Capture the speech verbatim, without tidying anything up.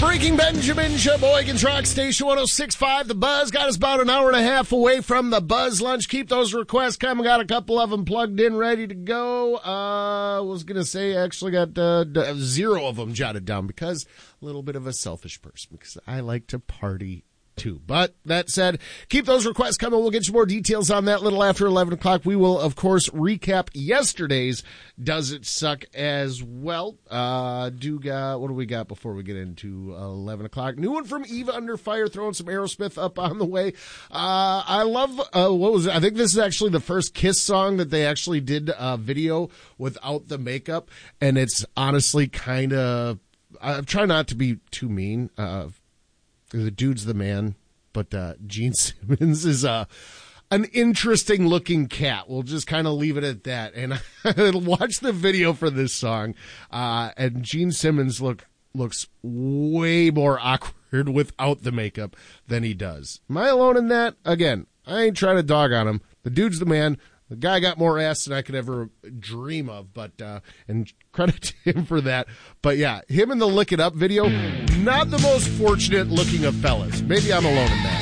Breaking Benjamin, Sheboygan's Rock Station one oh six point five. The Buzz got us about an hour and a half away from the Buzz Lunch. Keep those requests coming. Got a couple of them plugged in, ready to go. Uh, I was going to say I actually got uh, zero of them jotted down because a little bit of a selfish person because I like to party too. But that said, keep those requests coming. We'll get you more details on that a little after eleven o'clock. We will, of course, recap yesterday's Does It Suck as well. Uh, do got, what do we got before we get into eleven o'clock? New one from Eva Under Fire, throwing some Aerosmith up on the way. Uh, I love, uh, what was it? I think this is actually the first Kiss song that they actually did a video without the makeup. And it's honestly kind of, I'm trying not to be too mean. Uh, The dude's the man, but uh, Gene Simmons is uh, an interesting-looking cat. We'll just kind of leave it at that. And watch the video for this song, uh, and Gene Simmons look looks way more awkward without the makeup than he does. Am I alone in that? Again, I ain't trying to dog on him. The dude's the man. The guy got more ass than I could ever dream of, but uh, and credit to him for that. But yeah, him in the Lick It Up video, not the most fortunate looking of fellas. Maybe I'm alone in that.